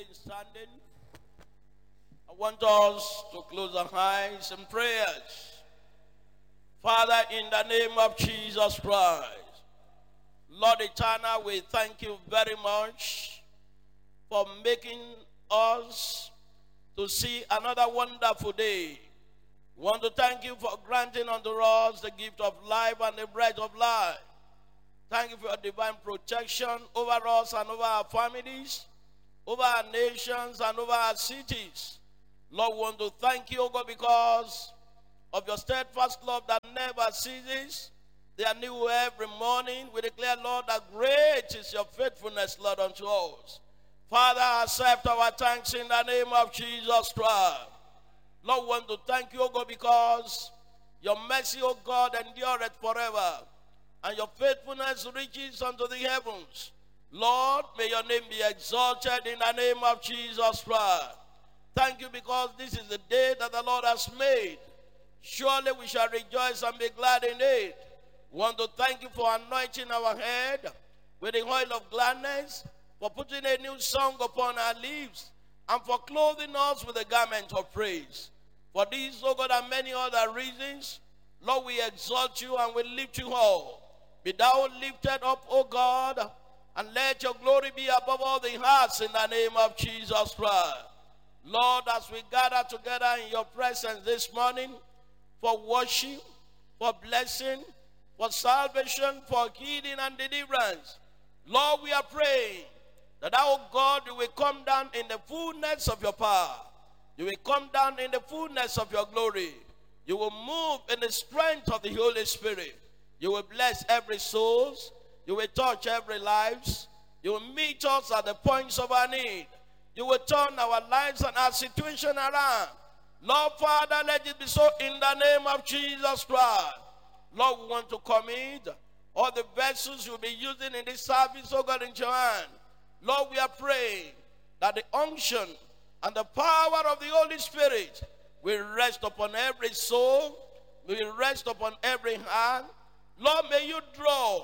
standing. I want us to close our eyes in prayers. Father, in the name of Jesus Christ, Lord eternal, we thank you very much for making us to see another wonderful day. We want to thank you for granting unto us the gift of life and the breath of life. Thank you for your divine protection over us and over our families, over our nations and over our cities. Lord, we want to thank you, O God, because of your steadfast love that never ceases. They are new every morning. We declare, Lord, that great is your faithfulness, Lord, unto us. Father, accept our thanks in the name of Jesus Christ. Lord, we want to thank you, O God, because your mercy, O God, endureth forever, and your faithfulness reaches unto the heavens. Lord, may your name be exalted in the name of Jesus Christ. Thank you because this is the day that the Lord has made. Surely we shall rejoice and be glad in it. We want to thank you for anointing our head with the oil of gladness, for putting a new song upon our lips, and for clothing us with the garment of praise. For these, O God, and many other reasons, Lord, we exalt you and we lift you up. Be thou lifted up, O God, and let your glory be above all the hearts in the name of Jesus Christ. Lord, as we gather together in your presence this morning for worship, for blessing, for salvation, for healing and deliverance, Lord, we are praying that our God, you will come down in the fullness of your power. You will come down in the fullness of your glory. You will move in the strength of the Holy Spirit. You will bless every soul. You will touch every life. You will meet us at the points of our need. You will turn our lives and our situation around. Lord, Father, let it be so in the name of Jesus Christ. Lord, we want to commit all the vessels you'll be using in this service, oh God, in your hand. Lord, we are praying that the unction and the power of the Holy Spirit will rest upon every soul, will rest upon every hand. Lord, may you draw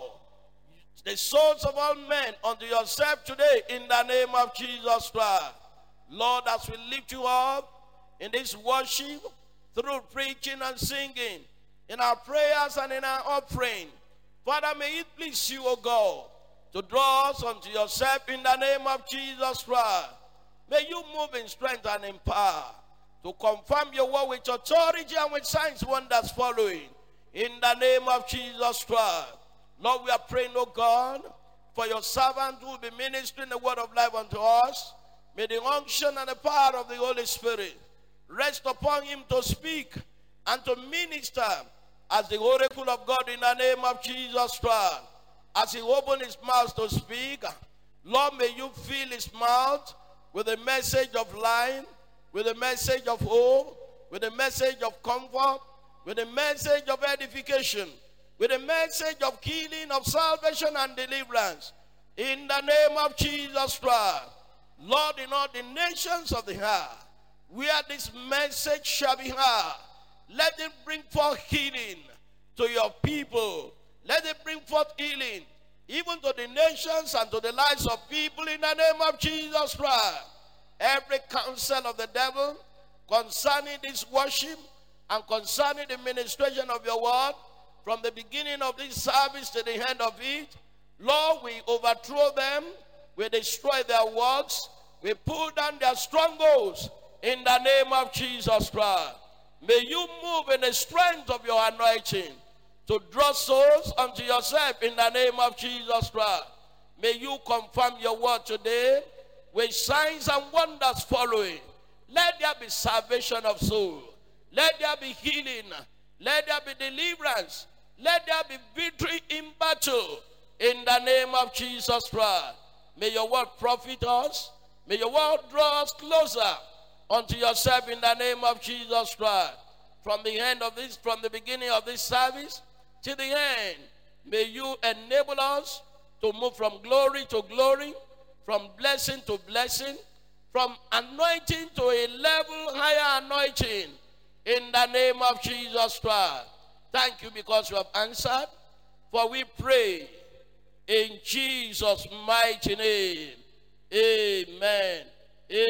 the souls of all men unto yourself today in the name of Jesus Christ. Lord, as we lift you up in this worship, through preaching and singing, in our prayers and in our offering, Father, may it please you, O God, to draw us unto yourself in the name of Jesus Christ. May you move in strength and in power to confirm your word with authority and with signs, wonders following. In the name of Jesus Christ. Lord, we are praying, oh God, for your servant who will be ministering the word of life unto us. May the unction and the power of the Holy Spirit rest upon him to speak and to minister as the oracle of God in the name of Jesus Christ. As he opens his mouth to speak, Lord, may you fill his mouth with a message of life, with a message of hope, with a message of comfort, with a message of edification, with a message of healing, of salvation and deliverance. In the name of Jesus Christ. Lord, in all the nations of the earth, where this message shall be heard, let it bring forth healing to your people. Let it bring forth healing even to the nations and to the lives of people in the name of Jesus Christ. Every counsel of the devil concerning this worship and concerning the ministration of your word, from the beginning of this service to the end of it, Lord, we overthrow them, we destroy their works, we pull down their strongholds in the name of Jesus Christ. May you move in the strength of your anointing to draw souls unto yourself in the name of Jesus Christ. May you confirm your word today with signs and wonders following. Let there be salvation of soul. Let there be healing. Let there be deliverance. Let there be victory in battle in the name of Jesus Christ. May your word profit us. May your word draw us closer unto yourself in the name of Jesus Christ. From the beginning of this service to the end, may you enable us to move from glory to glory, from blessing to blessing, from anointing to a level higher anointing. In the name of Jesus Christ. Thank you because you have answered. For we pray in Jesus' mighty name. Amen. Amen.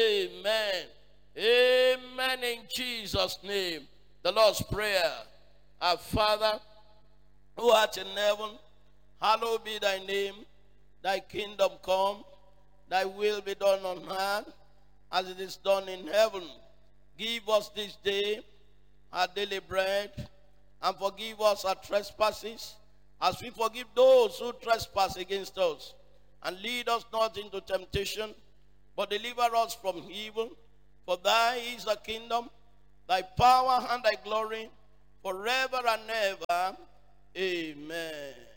Amen in Jesus' name. The Lord's Prayer. Our Father, who art in heaven, hallowed be thy name. Thy kingdom come, thy will be done on earth as it is done in heaven. Give us this day our daily bread, and forgive us our trespasses, as we forgive those who trespass against us. And lead us not into temptation, but deliver us from evil. For thy is the kingdom, thy power, and thy glory, forever and ever. Amen.